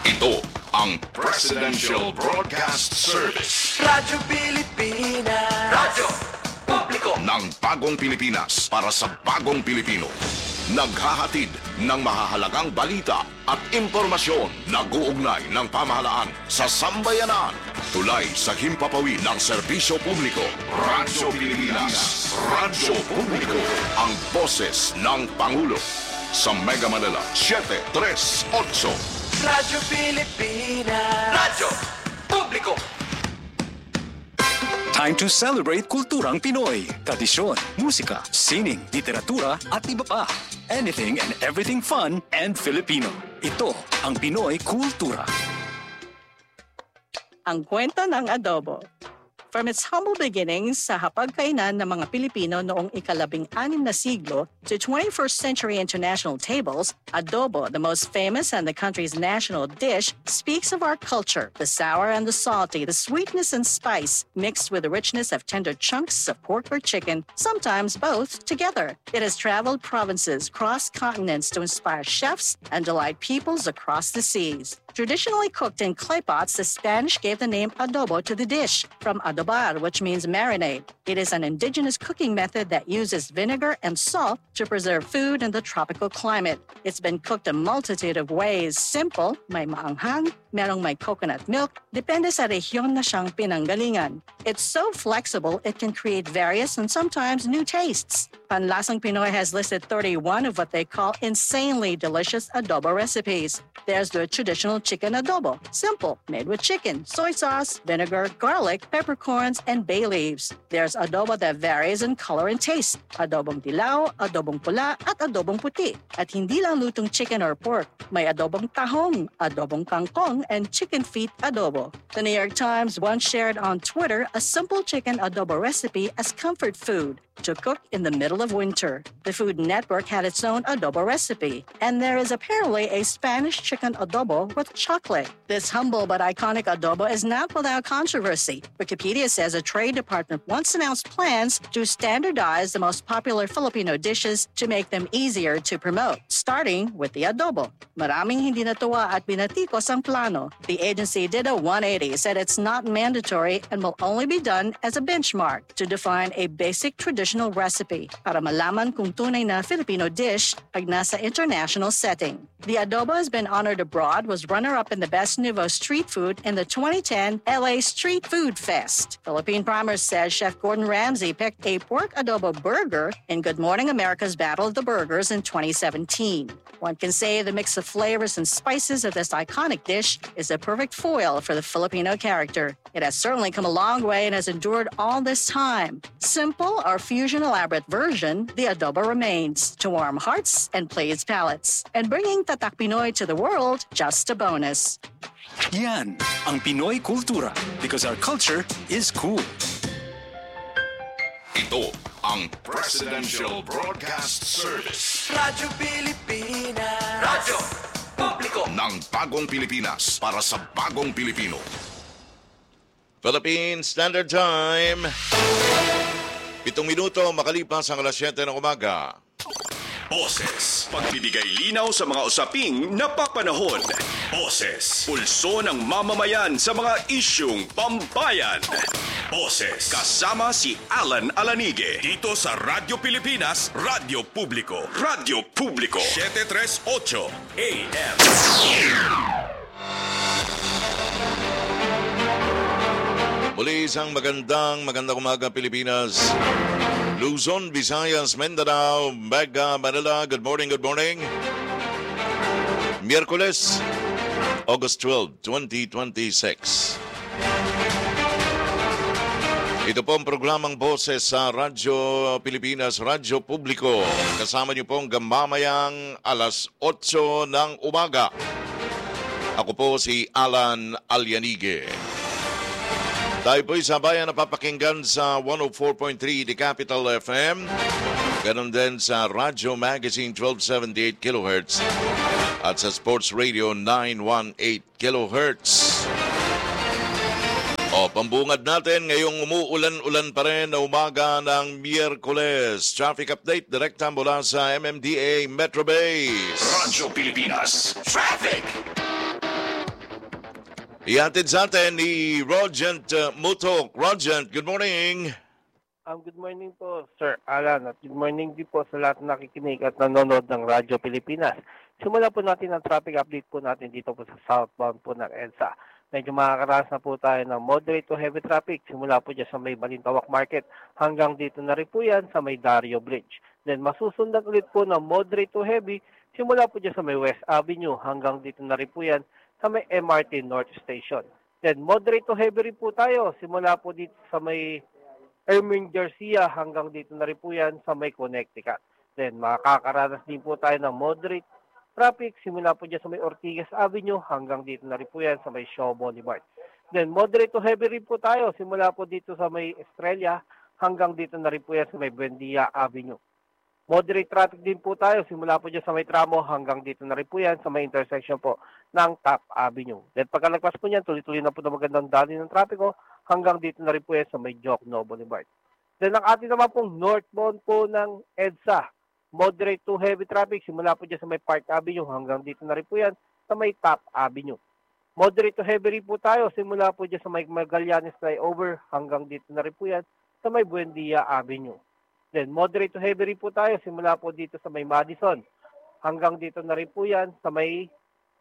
Ito ang Presidential Broadcast Service. Radyo Pilipinas. Radyo Publiko ng bagong Pilipinas para sa bagong Pilipino. Naghahatid ng mahahalagang balita at impormasyon na guugnay ng pamahalaan sa sambayanan. Tulay sa himpapawid ng serbisyo publiko. Radyo Pilipinas. Radyo Publiko. Ang boses ng Pangulo. Sa Mega Manila, 738. Radyo Pilipinas. Radyo Publiko. Time to celebrate kulturang Pinoy. Tradisyon, musika, sining, literatura at iba pa. Anything and everything fun and Filipino. Ito ang Pinoy Kultura. Ang kwento ng adobo. From its humble beginnings sa hapagkainan ng mga Pilipino noong ika-16 na siglo to 21st century international tables, adobo, the most famous and the country's national dish, speaks of our culture, the sour and the salty, the sweetness and spice, mixed with the richness of tender chunks of pork or chicken, sometimes both together. It has traveled provinces, crossed continents to inspire chefs and delight peoples across the seas. Traditionally cooked in clay pots, the Spanish gave the name adobo to the dish, from adobar, which means marinade. It is an indigenous cooking method that uses vinegar and salt to preserve food in the tropical climate. It's been cooked a multitude of ways. Simple, may maanghang, merong may coconut milk, depende sa rehiyon na siyang pinanggalingan. It's so flexible, it can create various and sometimes new tastes. Panlasang Pinoy has listed 31 of what they call insanely delicious adobo recipes. There's the traditional chicken adobo, simple, made with chicken, soy sauce, vinegar, garlic, peppercorns, and bay leaves. There's adobo that varies in color and taste, adobong dilaw, adobong pula, at adobong puti. At hindi lang lutong chicken or pork, may adobong tahong, adobong kangkong, and chicken feet adobo. The New York Times once shared on Twitter a simple chicken adobo recipe as comfort food to cook in the middle of winter. The Food Network had its own adobo recipe, and there is apparently a Spanish chicken adobo with chocolate. This humble but iconic adobo is not without controversy. Wikipedia says a trade department once announced plans to standardize the most popular Filipino dishes to make them easier to promote, starting with the adobo. Maraming hindi natuwa at binatikos ang plano. The agency did a 180, said it's not mandatory and will only be done as a benchmark to define a basic traditional recipe para malaman kung tunay na Filipino dish pag nasa international setting. The adobo has been honored abroad, was runner-up in the Best Nouveau Street Food in the 2010 LA Street Food Fest. Philippine Primers says Chef Gordon Ramsay picked a pork adobo burger in Good Morning America's Battle of the Burgers in 2017. One can say the mix of flavors and spices of this iconic dish is a perfect foil for the Filipino character. It has certainly come a long way and has endured all this time. Simple or fusion elaborate version, the adobo remains to warm hearts and please palates. And bringing Tatak Pinoy to the world, just a bonus. Yan ang Pinoy Kultura because our culture is cool. Ito ang Presidential Broadcast Service. Radyo Pilipinas. Radyo Publiko ng bagong Pilipinas para sa bagong Pilipino. Philippine Standard Time. 7 minuto makalipas ang alas 7 ng umaga. Boses, pagbibigay linaw sa mga usaping napapanahon. Boses, pulso ng mamamayan sa mga isyung pambayan. Boses, kasama si Alan Alanige. Dito sa Radyo Pilipinas, Radyo Publiko. Radyo Publiko, 738 AM. Muli isang magandang umaga Pilipinas. Luzon, Visayas, Mindanao, Mega Manila. Good morning, good morning. Miyerkules, August 12, 2026. Ito po ang programang Boses sa Radyo Pilipinas, Radyo Publiko. Kasama niyo pong gamamayang alas 8 ng umaga. Ako po si Alan Alianige. Tayo po'y sabayan na papakinggan sa 104.3 The Capital FM. Ganon din sa Radyo Magazine 1278 kHz at sa Sports Radio 918 kHz. O, pambungad natin ngayong umuulan-ulan pa rin na umaga ng Miyerkules. Traffic update direkta mula sa MMDA Metro Base. Radyo Pilipinas Traffic. Ihatid sa atin ni Rogent Mutok. Rogent, good morning. Good morning po, Sir Alan, at good morning din po sa lahat na nakikinig at nanonood ng Radyo Pilipinas. Simula po natin ang traffic update po natin dito po sa southbound po ng EDSA. Medyo makakaranas na po tayo ng moderate to heavy traffic. Simula po dyan sa may Balintawak Market hanggang dito na rin po yan sa may Dario Bridge. Then masusundan ulit po ng moderate to heavy simula po dyan sa may West Avenue hanggang dito na rin po yan sa may MRT North Station. Then moderate to heavy rin po tayo simula po dito sa may Erming Garcia hanggang dito na rin po yan sa may Connecticut. Then makakaranas din po tayo ng moderate traffic simula po dyan sa may Ortigas Avenue hanggang dito na rin po yan sa may Shaw Boulevard. Then moderate to heavy rin po tayo simula po dito sa may Estrella hanggang dito na rin po yan sa may Buendia Avenue. Moderate traffic din po tayo simula po dyan sa may tramo hanggang dito na rin po yan sa may intersection po ng Top Avenue. Then pagkalagpas po niyan, tuloy-tuloy na po na magandang dali ng trapiko hanggang dito na rin po yan sa may Jokno Boulevard. Then ang ating naman pong northbound po ng EDSA, moderate to heavy traffic simula po dyan sa may Park Avenue hanggang dito na rin po yan sa may Top Avenue. Moderate to heavy rin po tayo simula po dyan sa may Magallanes Flyover hanggang dito na rin po yan sa may Buendia Avenue. Then moderate to heavy rin po tayo simula po dito sa may Madison hanggang dito na rin po yan sa may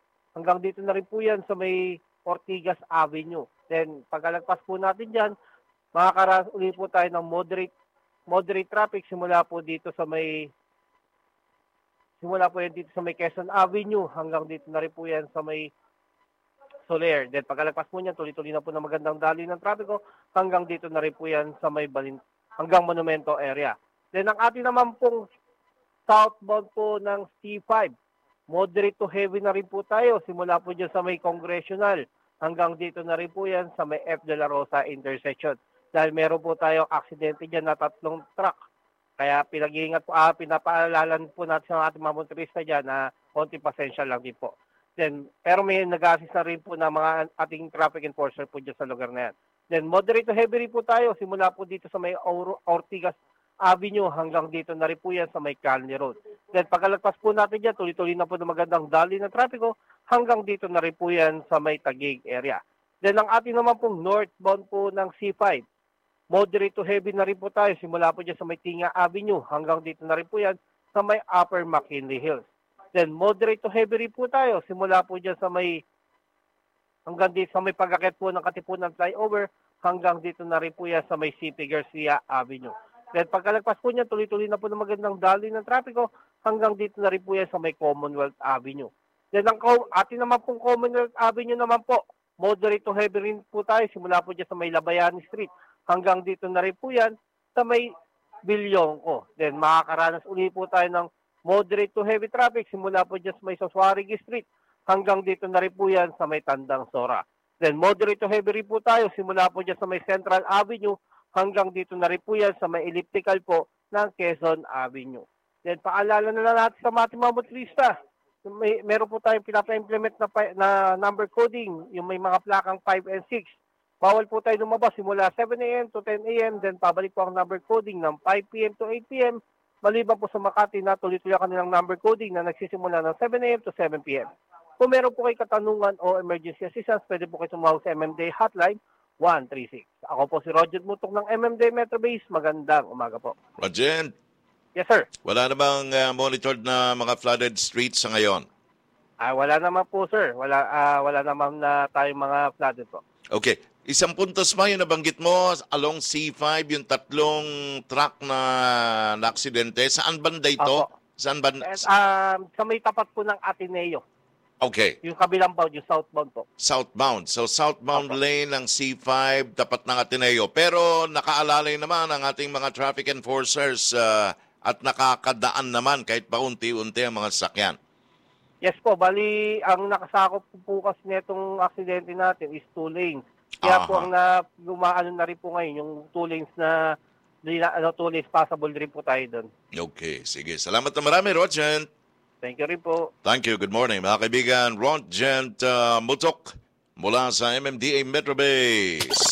Ortigas Avenue. Then pagkalagpas po natin diyan, makakaranas ulit po tayo ng moderate traffic simula po dito sa may Quezon Avenue hanggang dito na rin po yan sa may Soler. Then pagkalagpas po niyan, tuloy-tuloy na po na magandang daloy ng trapiko hanggang dito na rin po yan sa may hanggang Monumento area. Then ang ating naman pong southbound po ng C5, moderate to heavy na rin po tayo simula po dyan sa may Congressional hanggang dito na rin po yan sa may F. De La Rosa intersection. Dahil meron po tayong aksidente dyan na 3 truck. Kaya pinapaalala po natin sa ating mga motorista dyan na konti pasensya lang din po. Then, pero may nag-assist na rin po na mga ating traffic enforcer po dyan sa lugar na yan. Then moderate to heavy rin po tayo simula po dito sa may Ortigas Avenue hanggang dito na rin po yan sa may Calne Road. Then pagkalagpas po natin dyan, tuloy-tuloy na po na magandang daloy ng trapiko hanggang dito na rin po yan sa may Taguig area. Then ang ating naman pong northbound po ng C5, moderate to heavy na rin po tayo simula po dyan sa may Tinga Avenue hanggang dito na rin po yan sa may Upper McKinley Hills. Then moderate to heavy rin po tayo simula po dyan sa may hanggang dito sa may pag-akit po ng Katipunan Flyover hanggang dito na rin po yan sa may CP Garcia Avenue. Then pagkalagpas po niyan, tuloy-tuloy na po ng magandang daloy ng trapiko hanggang dito na rin po yan sa may Commonwealth Avenue. Then ang atin naman pong Commonwealth Avenue naman po, moderate to heavy rin po tayo simula po dyan sa may Labayani Street hanggang dito na rin po yan sa may Bilyongko. Then makakaranas uli po tayo ng moderate to heavy traffic simula po dyan sa may Soswarigi Street hanggang dito na rin po yan sa may Tandang Sora. Then moderate to heavy rin po tayo simula po dyan sa may Central Avenue hanggang dito na rin po yan sa may elliptical po ng Quezon Avenue. Then paalala na lang natin sa ating mga motorista, meron po tayong pinapa-implement na number coding, yung may mga plakang 5 and 6. Bawal po tayo lumabas simula 7 a.m. to 10 a.m. Then pabalik po ang number coding ng 5 p.m. to 8 p.m. Maliban po sa Makati na tuloy-tuloy ang kanilang number coding na nagsisimula ng 7 a.m. to 7 p.m. Kung meron po kayo katanungan o emergency assistance, pwede po kayo tumawag sa MMDA Hotline 136. Ako po si Roger Mutok ng MMDA Metro Base. Magandang umaga po. Roger, Yes, sir. wala namang monitored na mga flooded streets sa ngayon? Wala naman po, sir. Wala naman na tayong mga flooded po. Okay. Isang puntos pa yung nabanggit mo along C5, yung 3 truck na aksidente. Saan banda ito? Opo. Saan banda? Sa may tapat po ng Ateneo. Okay. Yung kabilang bound, yung southbound po. Southbound. So southbound Opo. lane ng C5, tapat ng Ateneo. Pero nakaalalay naman ang ating mga traffic enforcers at nakakadaan naman kahit paunti-unti ang mga sasakyan. Yes po, bali ang nakasakop po kasi nitong aksidente natin is 2 lanes. Kaya po ang gumaano na rin po ngayon, yung 2 lanes na 2 lanes passable rin po tayo doon. Okay, sige. Salamat na marami, Roger. Thank you rin po. Thank you. Good morning, mga kaibigan. Roger Mutok mula sa MMDA Metro Base.